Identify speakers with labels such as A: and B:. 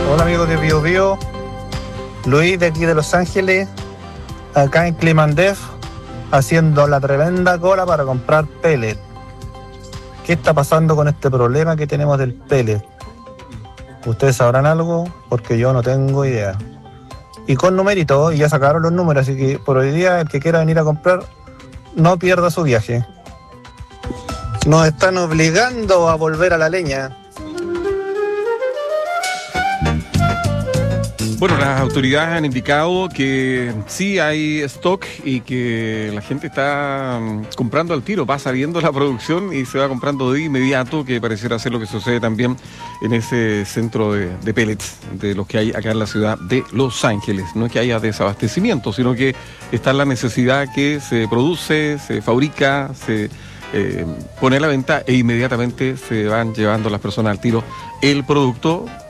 A: Hola amigos de Bio Bio, Luis de aquí de Los Ángeles, acá en Climandef, haciendo la tremenda cola para comprar pellet. ¿Qué está pasando con este problema que tenemos del pellet? ¿Ustedes sabrán algo? Porque yo no tengo idea. Y con numerito, y ya sacaron los números, así que por hoy día el que quiera venir a comprar, no pierda su viaje. Nos están obligando a volver a la leña.
B: Bueno, las autoridades han indicado que sí hay stock y que la gente está comprando al tiro, va saliendo la producción y se va comprando de inmediato, que pareciera ser lo que sucede también en ese centro de pellets de los que hay acá en la ciudad de Los Ángeles. No es que haya desabastecimiento, sino que está la necesidad que se produce, se fabrica, se pone a la venta e inmediatamente se van llevando las personas al tiro el producto